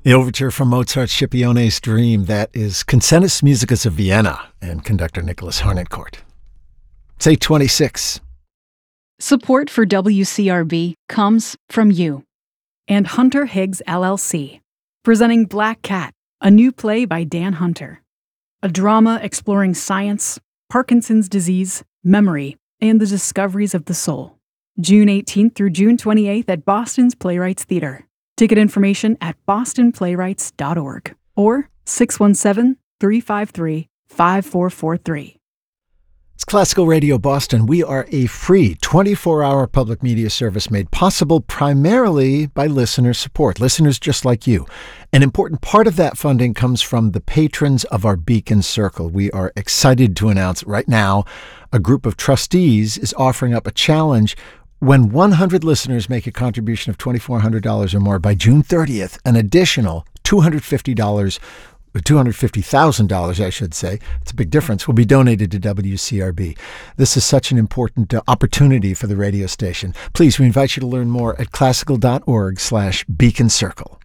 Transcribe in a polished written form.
The overture from Mozart's Scipione's Dream, that is Concertus Musicus of Vienna and conductor Nicholas Harnoncourt. It's 8:26. Support for WCRB comes from you and Hunter Higgs LLC, presenting Black Cat, a new play by Dan Hunter. A drama exploring science, Parkinson's disease, memory, and the discoveries of the soul. June 18th through June 28th at Boston's Playwrights Theater. Ticket information at bostonplaywrights.org or 617-353-5443. It's Classical Radio Boston. We are a free 24-hour public media service made possible primarily by listener support, listeners just like you. An important part of that funding comes from the patrons of our Beacon Circle. We are excited to announce right now a group of trustees is offering up a challenge. When 100 listeners make a contribution of $2,400 or more by June 30th, an additional $250,000, I should say, it's a big difference, will be donated to WCRB. This is such an important opportunity for the radio station. Please, we invite you to learn more at classical.org/Beacon Circle.